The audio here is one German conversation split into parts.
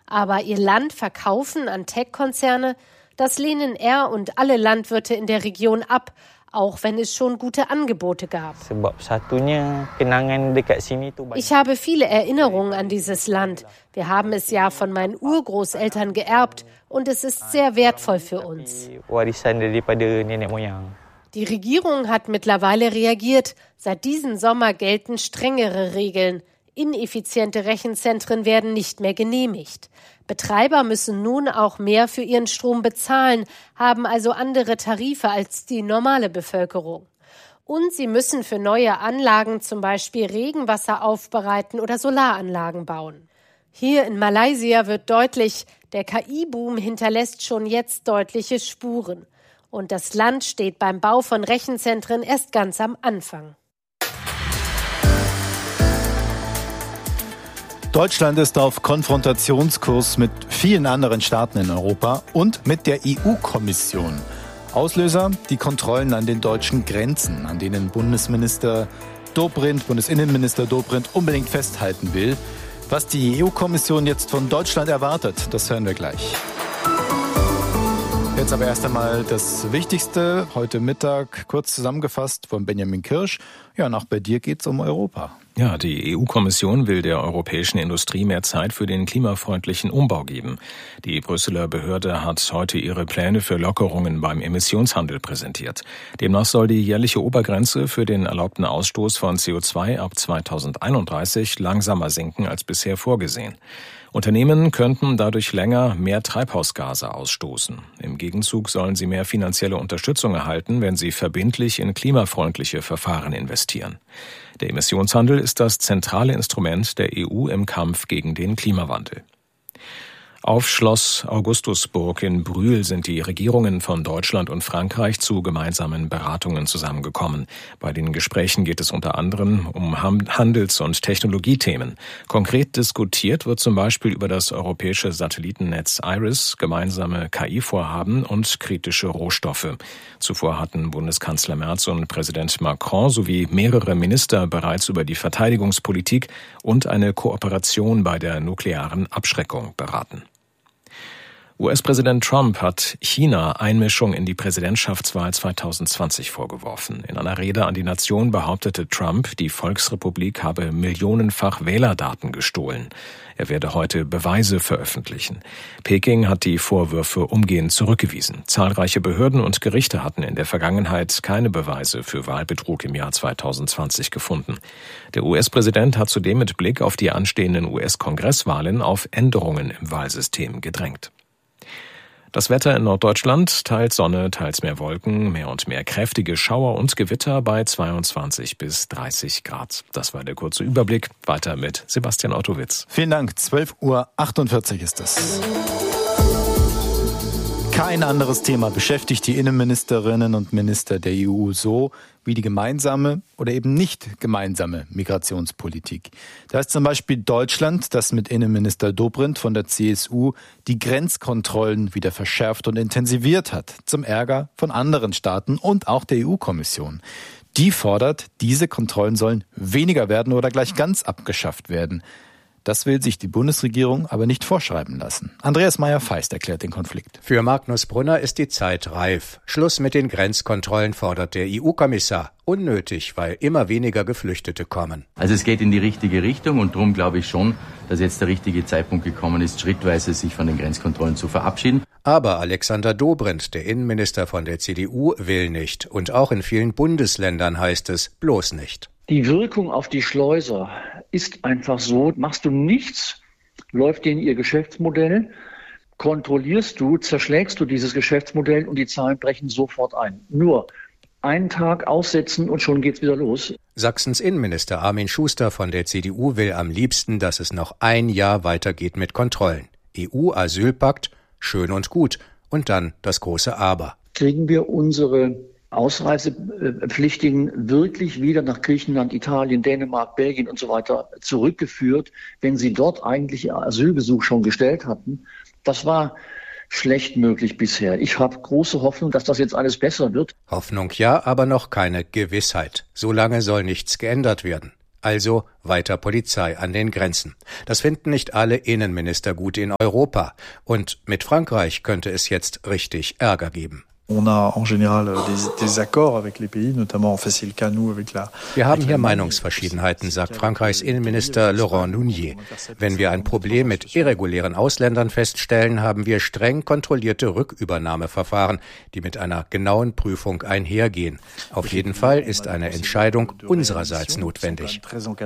Aber ihr Land verkaufen an Tech-Konzerne, das lehnen er und alle Landwirte in der Region ab, auch wenn es schon gute Angebote gab. Ich habe viele Erinnerungen an dieses Land. Wir haben es ja von meinen Urgroßeltern geerbt und es ist sehr wertvoll für uns. Die Regierung hat mittlerweile reagiert. Seit diesem Sommer gelten strengere Regeln. Ineffiziente Rechenzentren werden nicht mehr genehmigt. Betreiber müssen nun auch mehr für ihren Strom bezahlen, haben also andere Tarife als die normale Bevölkerung. Und sie müssen für neue Anlagen zum Beispiel Regenwasser aufbereiten oder Solaranlagen bauen. Hier in Malaysia wird deutlich, der KI-Boom hinterlässt schon jetzt deutliche Spuren. Und das Land steht beim Bau von Rechenzentren erst ganz am Anfang. Deutschland ist auf Konfrontationskurs mit vielen anderen Staaten in Europa und mit der EU-Kommission. Auslöser die Kontrollen an den deutschen Grenzen, an denen Bundesinnenminister Dobrindt unbedingt festhalten will. Was die EU-Kommission jetzt von Deutschland erwartet, das hören wir gleich. Jetzt aber erst einmal das Wichtigste heute Mittag, kurz zusammengefasst von Benjamin Kirsch. Ja, auch bei dir geht's um Europa. Ja, die EU-Kommission will der europäischen Industrie mehr Zeit für den klimafreundlichen Umbau geben. Die Brüsseler Behörde hat heute ihre Pläne für Lockerungen beim Emissionshandel präsentiert. Demnach soll die jährliche Obergrenze für den erlaubten Ausstoß von CO2 ab 2031 langsamer sinken als bisher vorgesehen. Unternehmen könnten dadurch länger mehr Treibhausgase ausstoßen. Im Gegenzug sollen sie mehr finanzielle Unterstützung erhalten, wenn sie verbindlich in klimafreundliche Verfahren investieren. Der Emissionshandel ist das zentrale Instrument der EU im Kampf gegen den Klimawandel. Auf Schloss Augustusburg in Brühl sind die Regierungen von Deutschland und Frankreich zu gemeinsamen Beratungen zusammengekommen. Bei den Gesprächen geht es unter anderem um Handels- und Technologiethemen. Konkret diskutiert wird zum Beispiel über das europäische Satellitennetz IRIS, gemeinsame KI-Vorhaben und kritische Rohstoffe. Zuvor hatten Bundeskanzler Merz und Präsident Macron sowie mehrere Minister bereits über die Verteidigungspolitik und eine Kooperation bei der nuklearen Abschreckung beraten. US-Präsident Trump hat China Einmischung in die Präsidentschaftswahl 2020 vorgeworfen. In einer Rede an die Nation behauptete Trump, die Volksrepublik habe millionenfach Wählerdaten gestohlen. Er werde heute Beweise veröffentlichen. Peking hat die Vorwürfe umgehend zurückgewiesen. Zahlreiche Behörden und Gerichte hatten in der Vergangenheit keine Beweise für Wahlbetrug im Jahr 2020 gefunden. Der US-Präsident hat zudem mit Blick auf die anstehenden US-Kongresswahlen auf Änderungen im Wahlsystem gedrängt. Das Wetter in Norddeutschland, teils Sonne, teils mehr Wolken, mehr und mehr kräftige Schauer und Gewitter bei 22 bis 30 Grad. Das war der kurze Überblick. Weiter mit Sebastian Ottowitz. Vielen Dank. 12:48 Uhr ist es. Kein anderes Thema beschäftigt die Innenministerinnen und Minister der EU so wie die gemeinsame oder eben nicht gemeinsame Migrationspolitik. Da ist zum Beispiel Deutschland, das mit Innenminister Dobrindt von der CSU die Grenzkontrollen wieder verschärft und intensiviert hat, zum Ärger von anderen Staaten und auch der EU-Kommission. Die fordert, diese Kontrollen sollen weniger werden oder gleich ganz abgeschafft werden. Das will sich die Bundesregierung aber nicht vorschreiben lassen. Andreas Meyer-Feist erklärt den Konflikt. Für Magnus Brunner ist die Zeit reif. Schluss mit den Grenzkontrollen, fordert der EU-Kommissar. Unnötig, weil immer weniger Geflüchtete kommen. Also es geht in die richtige Richtung und darum glaube ich schon, dass jetzt der richtige Zeitpunkt gekommen ist, schrittweise sich von den Grenzkontrollen zu verabschieden. Aber Alexander Dobrindt, der Innenminister von der CDU, will nicht. Und auch in vielen Bundesländern heißt es bloß nicht. Die Wirkung auf die Schleuser ist einfach so, machst du nichts, läuft denen ihr Geschäftsmodell, kontrollierst du, zerschlägst du dieses Geschäftsmodell und die Zahlen brechen sofort ein. Nur einen Tag aussetzen und schon geht's wieder los. Sachsens Innenminister Armin Schuster von der CDU will am liebsten, dass es noch ein Jahr weitergeht mit Kontrollen. EU-Asylpakt, schön und gut. Und dann das große Aber. Kriegen wir unsere Ausreisepflichtigen wirklich wieder nach Griechenland, Italien, Dänemark, Belgien und so weiter zurückgeführt, wenn sie dort eigentlich ihr Asylgesuch schon gestellt hatten? Das war schlecht möglich bisher. Ich habe große Hoffnung, dass das jetzt alles besser wird. Hoffnung ja, aber noch keine Gewissheit. So lange soll nichts geändert werden. Also weiter Polizei an den Grenzen. Das finden nicht alle Innenminister gut in Europa. Und mit Frankreich könnte es jetzt richtig Ärger geben. Wir haben hier Meinungsverschiedenheiten, sagt Frankreichs Innenminister Laurent Nunez. Wenn wir ein Problem mit irregulären Ausländern feststellen, haben wir streng kontrollierte Rückübernahmeverfahren, die mit einer genauen Prüfung einhergehen. Auf jeden Fall ist eine Entscheidung unsererseits notwendig.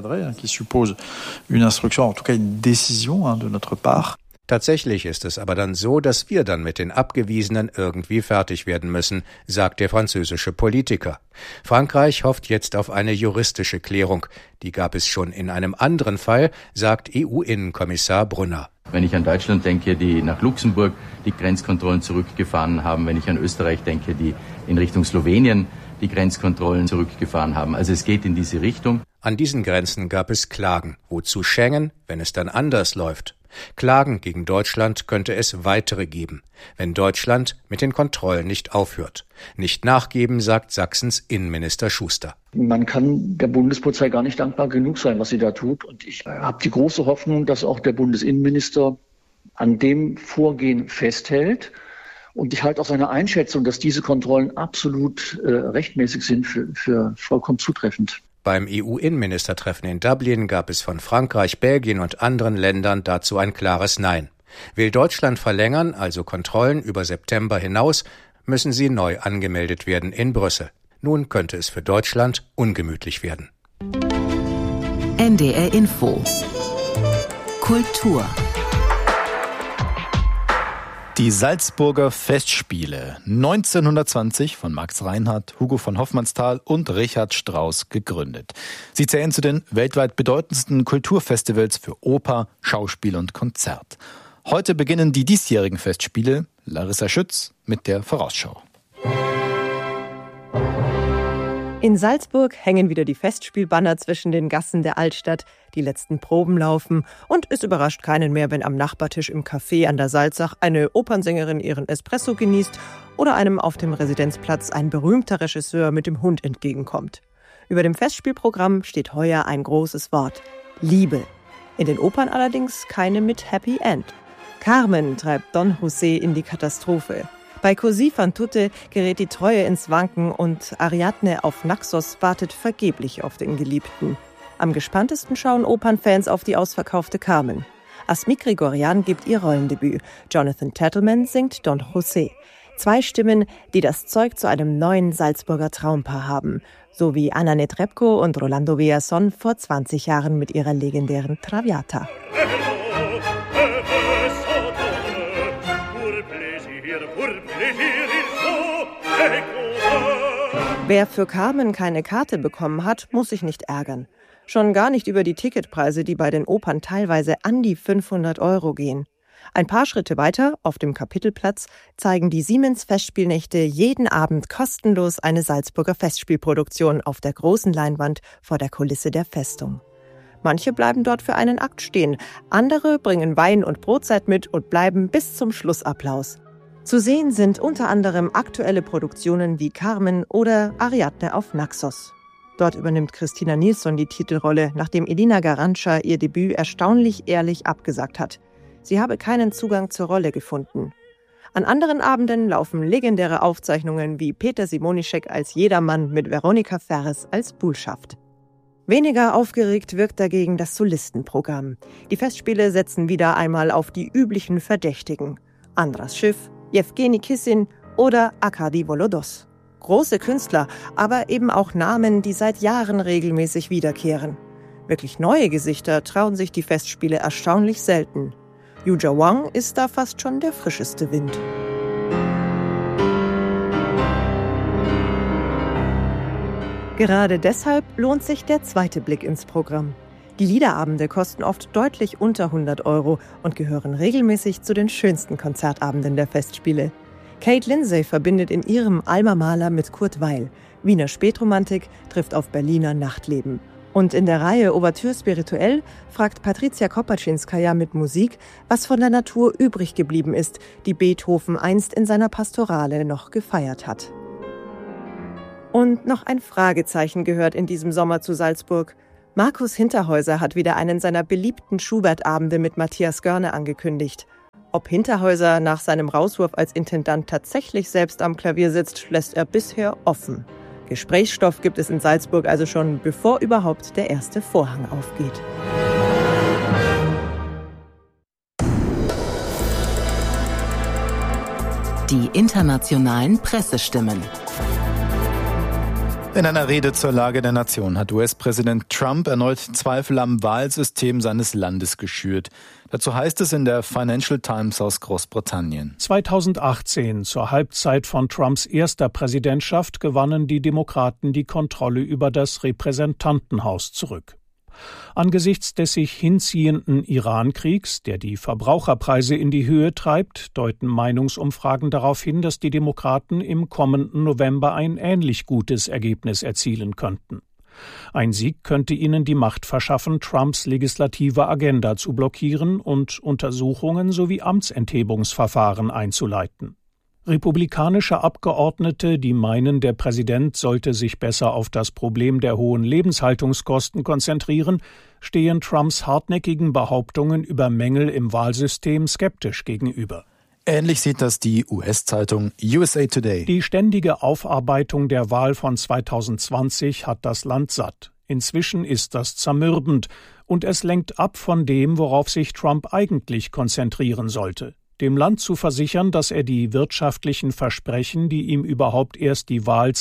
Tatsächlich ist es aber dann so, dass wir dann mit den Abgewiesenen irgendwie fertig werden müssen, sagt der französische Politiker. Frankreich hofft jetzt auf eine juristische Klärung. Die gab es schon in einem anderen Fall, sagt EU-Innenkommissar Brunner. Wenn ich an Deutschland denke, die nach Luxemburg die Grenzkontrollen zurückgefahren haben, wenn ich an Österreich denke, die in Richtung Slowenien die Grenzkontrollen zurückgefahren haben. Also es geht in diese Richtung. An diesen Grenzen gab es Klagen. Wozu Schengen, wenn es dann anders läuft? Klagen gegen Deutschland könnte es weitere geben, wenn Deutschland mit den Kontrollen nicht aufhört. Nicht nachgeben, sagt Sachsens Innenminister Schuster. Man kann der Bundespolizei gar nicht dankbar genug sein, was sie da tut. Und ich habe die große Hoffnung, dass auch der Bundesinnenminister an dem Vorgehen festhält. Und ich halte auch seine Einschätzung, dass diese Kontrollen absolut rechtmäßig sind, für vollkommen zutreffend. Beim EU-Innenministertreffen in Dublin gab es von Frankreich, Belgien und anderen Ländern dazu ein klares Nein. Will Deutschland verlängern, also Kontrollen über September hinaus, müssen sie neu angemeldet werden in Brüssel. Nun könnte es für Deutschland ungemütlich werden. NDR Info Kultur. Die Salzburger Festspiele 1920 von Max Reinhardt, Hugo von Hofmannsthal und Richard Strauss gegründet. Sie zählen zu den weltweit bedeutendsten Kulturfestivals für Oper, Schauspiel und Konzert. Heute beginnen die diesjährigen Festspiele. Larissa Schütz mit der Vorausschau. In Salzburg hängen wieder die Festspielbanner zwischen den Gassen der Altstadt, die letzten Proben laufen und es überrascht keinen mehr, wenn am Nachbartisch im Café an der Salzach eine Opernsängerin ihren Espresso genießt oder einem auf dem Residenzplatz ein berühmter Regisseur mit dem Hund entgegenkommt. Über dem Festspielprogramm steht heuer ein großes Wort: Liebe. In den Opern allerdings keine mit Happy End. Carmen treibt Don José in die Katastrophe. Bei Così fan tutte gerät die Treue ins Wanken und Ariadne auf Naxos wartet vergeblich auf den Geliebten. Am gespanntesten schauen Opernfans auf die ausverkaufte Carmen. Asmik Grigorian gibt ihr Rollendebüt. Jonathan Tettleman singt Don José. 2 Stimmen, die das Zeug zu einem neuen Salzburger Traumpaar haben. So wie Anna Netrebko und Rolando Villazón vor 20 Jahren mit ihrer legendären Traviata. Wer für Carmen keine Karte bekommen hat, muss sich nicht ärgern. Schon gar nicht über die Ticketpreise, die bei den Opern teilweise an die 500 € gehen. Ein paar Schritte weiter, auf dem Kapitelplatz, zeigen die Siemens Festspielnächte jeden Abend kostenlos eine Salzburger Festspielproduktion auf der großen Leinwand vor der Kulisse der Festung. Manche bleiben dort für einen Akt stehen, andere bringen Wein und Brotzeit mit und bleiben bis zum Schlussapplaus. Zu sehen sind unter anderem aktuelle Produktionen wie Carmen oder Ariadne auf Naxos. Dort übernimmt Christina Nilsson die Titelrolle, nachdem Elina Garantscha ihr Debüt erstaunlich ehrlich abgesagt hat. Sie habe keinen Zugang zur Rolle gefunden. An anderen Abenden laufen legendäre Aufzeichnungen wie Peter Simonischek als Jedermann mit Veronika Ferres als Buhlschaft. Weniger aufgeregt wirkt dagegen das Solistenprogramm. Die Festspiele setzen wieder einmal auf die üblichen Verdächtigen. Andras Schiff, Jewgeni Kissin oder Arkadi Volodos. Große Künstler, aber eben auch Namen, die seit Jahren regelmäßig wiederkehren. Wirklich neue Gesichter trauen sich die Festspiele erstaunlich selten. Yuja Wang ist da fast schon der frischeste Wind. Gerade deshalb lohnt sich der zweite Blick ins Programm. Die Liederabende kosten oft deutlich unter 100 € und gehören regelmäßig zu den schönsten Konzertabenden der Festspiele. Kate Lindsay verbindet in ihrem Alma Maler mit Kurt Weill. Wiener Spätromantik trifft auf Berliner Nachtleben. Und in der Reihe Ouverture spirituell fragt Patricia Kopaczynskaja mit Musik, was von der Natur übrig geblieben ist, die Beethoven einst in seiner Pastorale noch gefeiert hat. Und noch ein Fragezeichen gehört in diesem Sommer zu Salzburg. Markus Hinterhäuser hat wieder einen seiner beliebten Schubert-Abende mit Matthias Görne angekündigt. Ob Hinterhäuser nach seinem Rauswurf als Intendant tatsächlich selbst am Klavier sitzt, lässt er bisher offen. Gesprächsstoff gibt es in Salzburg also schon, bevor überhaupt der erste Vorhang aufgeht. Die internationalen Pressestimmen. In einer Rede zur Lage der Nation hat US-Präsident Trump erneut Zweifel am Wahlsystem seines Landes geschürt. Dazu heißt es in der Financial Times aus Großbritannien. 2018, zur Halbzeit von Trumps erster Präsidentschaft, gewannen die Demokraten die Kontrolle über das Repräsentantenhaus zurück. Angesichts des sich hinziehenden Iran-Kriegs, der die Verbraucherpreise in die Höhe treibt, deuten Meinungsumfragen darauf hin, dass die Demokraten im kommenden November ein ähnlich gutes Ergebnis erzielen könnten. Ein Sieg könnte ihnen die Macht verschaffen, Trumps legislative Agenda zu blockieren und Untersuchungen sowie Amtsenthebungsverfahren einzuleiten. Republikanische Abgeordnete, die meinen, der Präsident sollte sich besser auf das Problem der hohen Lebenshaltungskosten konzentrieren, stehen Trumps hartnäckigen Behauptungen über Mängel im Wahlsystem skeptisch gegenüber. Ähnlich sieht das die US-Zeitung USA Today. Die ständige Aufarbeitung der Wahl von 2020 hat das Land satt. Inzwischen ist das zermürbend und es lenkt ab von dem, worauf sich Trump eigentlich konzentrieren sollte. Dem Land zu versichern, dass er die wirtschaftlichen Versprechen, die ihm überhaupt erst die Wahl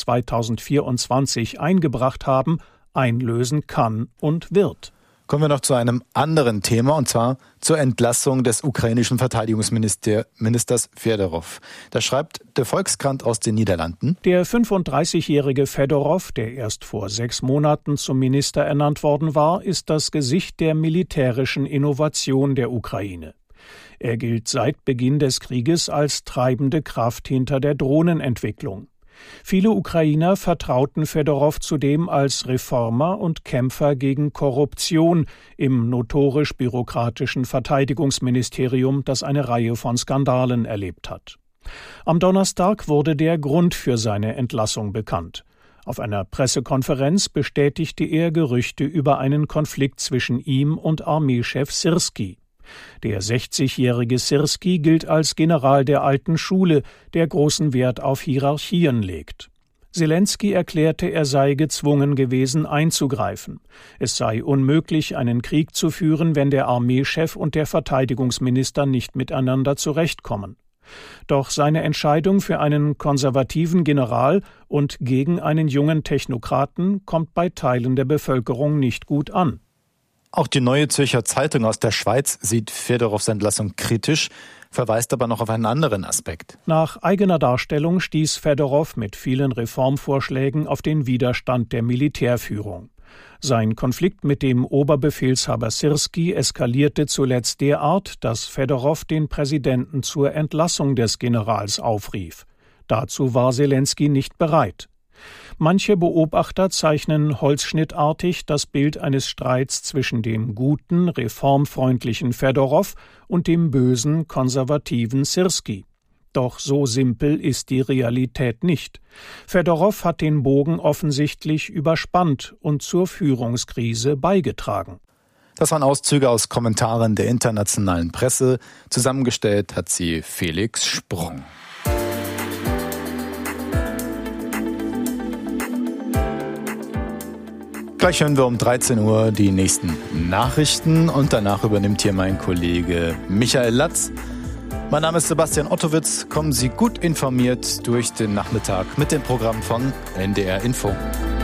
2024 eingebracht haben, einlösen kann und wird. Kommen wir noch zu einem anderen Thema, und zwar zur Entlassung des ukrainischen Verteidigungsministers Fedorov. Da schreibt der Volkskrant aus den Niederlanden: Der 35-jährige Fedorov, der erst vor 6 Monaten zum Minister ernannt worden war, ist das Gesicht der militärischen Innovation der Ukraine. Er gilt seit Beginn des Krieges als treibende Kraft hinter der Drohnenentwicklung. Viele Ukrainer vertrauten Fedorov zudem als Reformer und Kämpfer gegen Korruption im notorisch bürokratischen Verteidigungsministerium, das eine Reihe von Skandalen erlebt hat. Am Donnerstag wurde der Grund für seine Entlassung bekannt. Auf einer Pressekonferenz bestätigte er Gerüchte über einen Konflikt zwischen ihm und Armeechef Syrski. Der 60-jährige Syrski gilt als General der alten Schule, der großen Wert auf Hierarchien legt. Selenskyj erklärte, er sei gezwungen gewesen, einzugreifen. Es sei unmöglich, einen Krieg zu führen, wenn der Armeechef und der Verteidigungsminister nicht miteinander zurechtkommen. Doch seine Entscheidung für einen konservativen General und gegen einen jungen Technokraten kommt bei Teilen der Bevölkerung nicht gut an. Auch die Neue Zürcher Zeitung aus der Schweiz sieht Fedorovs Entlassung kritisch, verweist aber noch auf einen anderen Aspekt. Nach eigener Darstellung stieß Fedorov mit vielen Reformvorschlägen auf den Widerstand der Militärführung. Sein Konflikt mit dem Oberbefehlshaber Syrski eskalierte zuletzt derart, dass Fedorov den Präsidenten zur Entlassung des Generals aufrief. Dazu war Selenskyj nicht bereit. Manche Beobachter zeichnen holzschnittartig das Bild eines Streits zwischen dem guten, reformfreundlichen Fedorov und dem bösen, konservativen Syrski. Doch so simpel ist die Realität nicht. Fedorov hat den Bogen offensichtlich überspannt und zur Führungskrise beigetragen. Das waren Auszüge aus Kommentaren der internationalen Presse. Zusammengestellt hat sie Felix Sprung. Gleich hören wir um 13 Uhr die nächsten Nachrichten und danach übernimmt hier mein Kollege Michael Latz. Mein Name ist Sebastian Ottowitz. Kommen Sie gut informiert durch den Nachmittag mit dem Programm von NDR Info.